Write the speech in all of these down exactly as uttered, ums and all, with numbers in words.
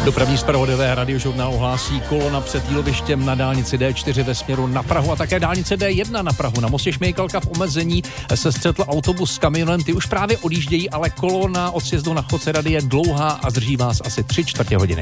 Dopravní zpravodajové Radiožurnál ohlásí kolona před jílovištěm na dálnici D čtyři ve směru na Prahu a také dálnice D jedna na Prahu. Na mostě Šmejkalka v omezení se střetl autobus s kamionem, ty už právě odjíždějí, ale kolona od sjezdu na Chodce Rady je dlouhá a zdrží vás asi tři čtvrtě hodiny.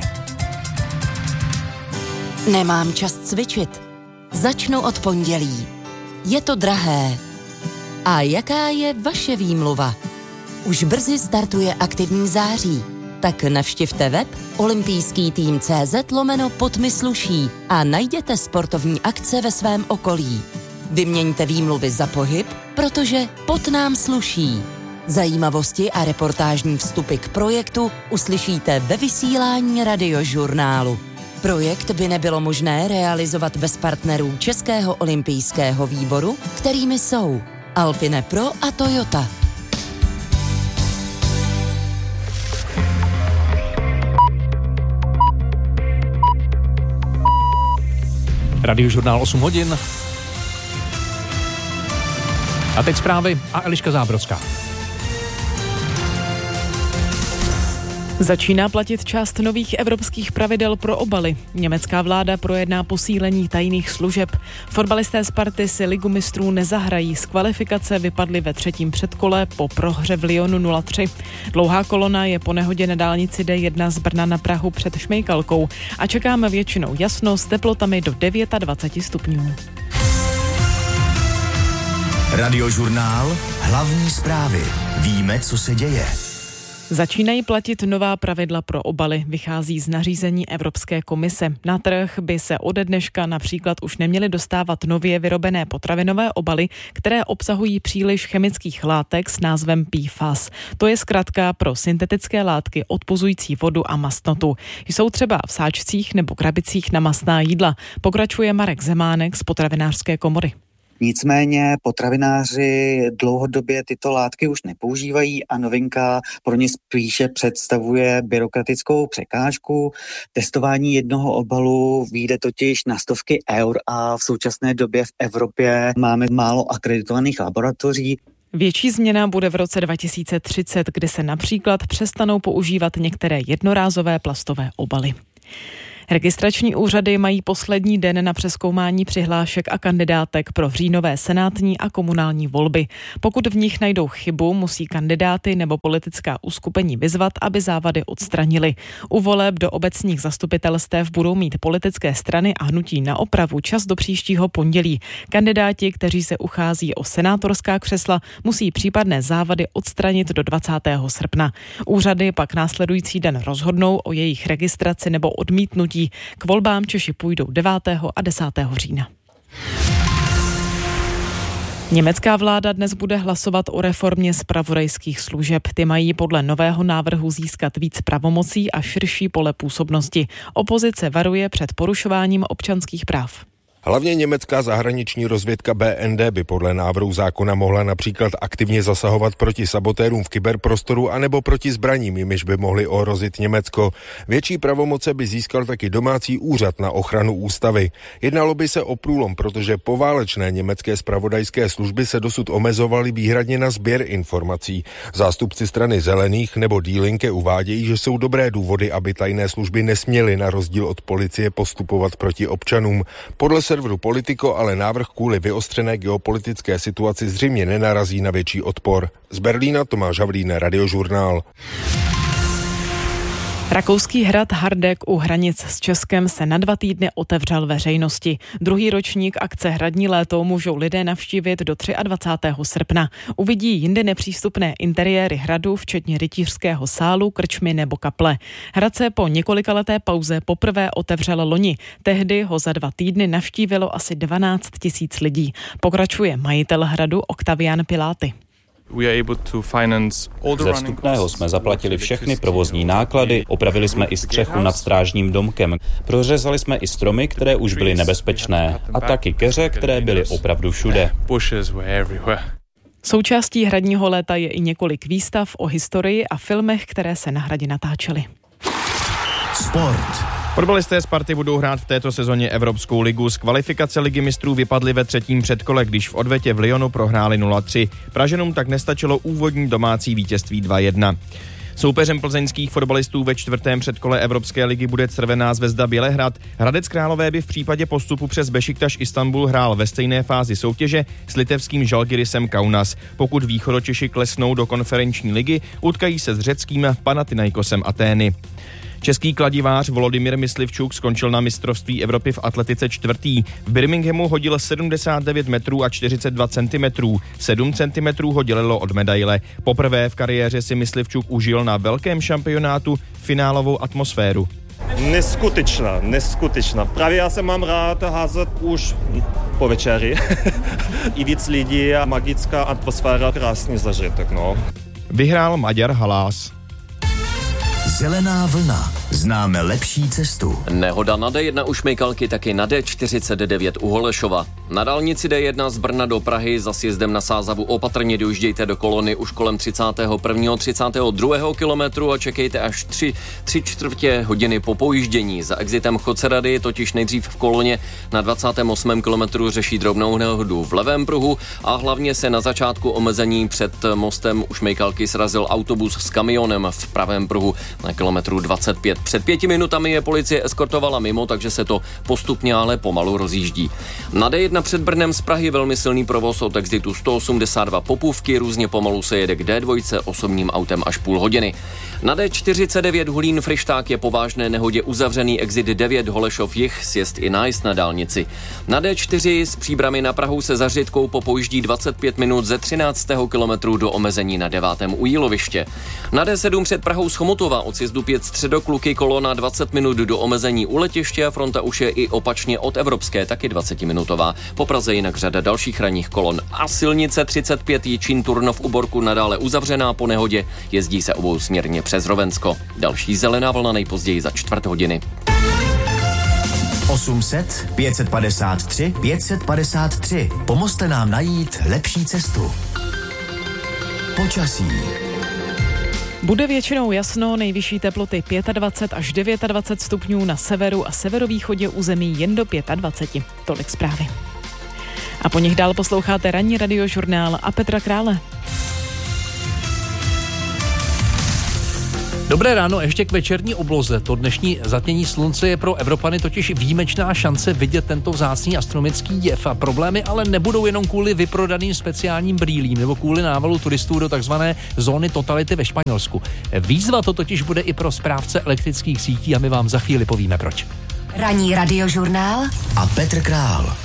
Nemám čas cvičit. Začnu od pondělí. Je to drahé. A jaká je vaše výmluva? Už brzy startuje aktivní září. Tak navštivte web olympijský tým tečka cé zet lomeno pod mi sluší a najděte sportovní akce ve svém okolí. Vyměňte výmluvy za pohyb, protože pod nám sluší. Zajímavosti a reportážní vstupy k projektu uslyšíte ve vysílání Radiožurnálu. Projekt by nebylo možné realizovat bez partnerů Českého olympijského výboru, kterými jsou Alpine Pro a Toyota. Radiožurnál osm hodin. A teď zprávy a Eliška Zábrodská. Začíná platit část nových evropských pravidel pro obaly. Německá vláda projedná posílení tajných služeb. Fotbalisté Sparty si ligu mistrů nezahrají. Z kvalifikace vypadli ve třetím předkole po prohře v Lyonu nula tři. Dlouhá kolona je po nehodě na dálnici D jedna z Brna na Prahu před Šmejkalkou a čekáme většinou jasno s teplotami do dvacet devět stupňů. Radiožurnál, hlavní zprávy. Víme, co se děje. Začínají platit nová pravidla pro obaly, vychází z nařízení Evropské komise. Na trh by se ode dneška například už neměly dostávat nově vyrobené potravinové obaly, které obsahují příliš chemických látek s názvem P F A S. To je zkratka pro syntetické látky odpuzující vodu a mastnotu. Jsou třeba v sáčcích nebo krabicích na mastná jídla, pokračuje Marek Zemánek z Potravinářské komory. Nicméně potravináři dlouhodobě tyto látky už nepoužívají a novinka pro ně spíše představuje byrokratickou překážku. Testování jednoho obalu vyjde totiž na stovky eur a v současné době v Evropě máme málo akreditovaných laboratoří. Větší změna bude v roce dva tisíce třicet, kde se například přestanou používat některé jednorázové plastové obaly. Registrační úřady mají poslední den na přezkoumání přihlášek a kandidátek pro říjnové senátní a komunální volby. Pokud v nich najdou chybu, musí kandidáty nebo politická uskupení vyzvat, aby závady odstranili. U voleb do obecních zastupitelstev budou mít politické strany a hnutí na opravu čas do příštího pondělí. Kandidáti, kteří se uchází o senátorská křesla, musí případné závady odstranit do dvacátého srpna. Úřady pak následující den rozhodnou o jejich registraci nebo odmítnutí. K volbám Češi půjdou devátého a desátého října. Německá vláda dnes bude hlasovat o reformě zpravodajských služeb. Ty mají podle nového návrhu získat víc pravomocí a širší pole působnosti. Opozice varuje před porušováním občanských práv. Hlavně německá zahraniční rozvědka B N D by podle návrhu zákona mohla například aktivně zasahovat proti sabotérům v kyberprostoru anebo proti zbraním, jimiž by mohli ohrozit Německo. Větší pravomoce by získal taky domácí úřad na ochranu ústavy. Jednalo by se o průlom, protože poválečné německé zpravodajské služby se dosud omezovaly výhradně na sběr informací. Zástupci strany Zelených nebo Die Linke uvádějí, že jsou dobré důvody, aby tajné služby nesměly na rozdíl od policie postupovat proti občanům. Podle serveru Politico ale návrh kvůli vyostřené geopolitické situaci zřejmě nenarazí na větší odpor. Z Berlína Tomáš Havlín, Radiožurnál. Rakouský hrad Hardegg u hranic s Českem se na dva týdny otevřel veřejnosti. Druhý ročník akce Hradní léto můžou lidé navštívit do dvacátého třetího srpna. Uvidí jinde nepřístupné interiéry hradu, včetně rytířského sálu, krčmy nebo kaple. Hrad se po několikaleté pauze poprvé otevřel loni. Tehdy ho za dva týdny navštívilo asi dvanáct tisíc lidí. Pokračuje majitel hradu Octavian Piláty. Ze vstupného jsme zaplatili všechny provozní náklady, opravili jsme i střechu nad strážním domkem, prořezali jsme i stromy, které už byly nebezpečné, a taky keře, které byly opravdu všude. Součástí hradního léta je i několik výstav o historii a filmech, které se na hradě natáčely. Sport. Fotbalisté Sparty budou hrát v této sezóně Evropskou ligu. Z kvalifikace ligy mistrů vypadli ve třetím předkole, když v odvetě v Lyonu prohráli nula tři. Pražanům tak nestačilo úvodní domácí vítězství dva jedna. Soupeřem plzeňských fotbalistů ve čtvrtém předkole Evropské ligy bude Crvená zvezda Bělehrad. Hradec Králové by v případě postupu přes Bešiktaš Istanbul hrál ve stejné fázi soutěže s litevským Žalgirisem Kaunas. Pokud Východočeši klesnou do konferenční ligy, utkají se s řeckým Panathinaikosem Atény. Český kladivář Volodymyr Myslivčuk skončil na mistrovství Evropy v atletice čtvrtý. V Birminghamu hodil sedmdesát devět metrů a čtyřicet dva centimetrů. sedm centimetrů ho dělilo od medaile. Poprvé v kariéře si Myslivčuk užil na velkém šampionátu finálovou atmosféru. Neskutečná, neskutečná. Právě já se mám rád házet už po večeri. I víc lidí a magická atmosféra, krásný zažitek, no. Vyhrál Maďar Halás. Zelená vlna. Známe lepší cestu. Nehoda na D jedna u Šmejkalky, taky na D čtyřicet devět u Holešova. Na dálnici D jedna z Brna do Prahy za sjezdem na Sázavu opatrně dojíždějte do kolony už kolem třicátého prvního třicátého druhého kilometru a čekejte až tři, tři čtvrtě hodiny po pojíždění. Za exitem Chodcerady totiž nejdřív v koloně na dvacátém osmém kilometru řeší drobnou nehodu v levém pruhu a hlavně se na začátku omezení před mostem u Šmejkalky srazil autobus s kamionem v pravém pruhu na kilometru dvacet pět. Před pěti minutami je policie eskortovala mimo, takže se to postupně ale pomalu rozjíždí. Na D jedna před Brnem z Prahy velmi silný provoz od exitu sto osmdesát dva Popůvky, různě pomalu se jede k D dva osobním autem až půl hodiny. Na D čtyřicet devět Hulín Frišták je po vážné nehodě uzavřený exit devět Holešov jih, sjezd i nájezd na dálnici. Na D čtyři z Příbrami na Prahu se za Řitkou popojíždí dvacet pět minut ze třináctého kilometru do omezení na devátém u Jíloviště. Na D sedm před Prahou z Chomutova od sjezdu pět Středokluky kolona dvacet minut do omezení u letiště a fronta už je i opačně od Evropské, taky dvacetiminutová. Po Praze jinak řada dalších ranních kolon. A silnice třicet pět Jičín Turnov u Borku nadále uzavřená po nehodě, jezdí se obousměrně přes Rovensko. Další zelená vlna nejpozději za čtvrt hodiny. osm set pět set padesát tři pět set padesát tři. Pomozte nám najít lepší cestu. Počasí. Bude většinou jasno, nejvyšší teploty dvacet pět až dvacet devět stupňů na severu a severovýchodě území jen do dvacet pět. Tolik zprávy. A po nich dál posloucháte ranní radiožurnál a Petra Krále. Dobré ráno, ještě k večerní obloze. To dnešní zatmění slunce je pro Evropany totiž výjimečná šance vidět tento vzácný astronomický jev. A problémy ale nebudou jenom kvůli vyprodaným speciálním brýlím nebo kvůli návalu turistů do takzvané zóny totality ve Španělsku. Výzva to totiž bude i pro správce elektrických sítí a my vám za chvíli povíme proč. Ranní radiožurnál a Petr Král.